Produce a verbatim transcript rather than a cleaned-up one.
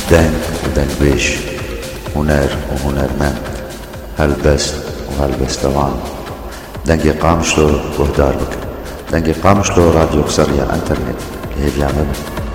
دنگ ودنگ بيش، هنر وهنرمند، هلبست وهلبستوان. دنگی قامشلو گهدار بکن. دنگی قامشلو رادیو سريع انترنت هي بيعمل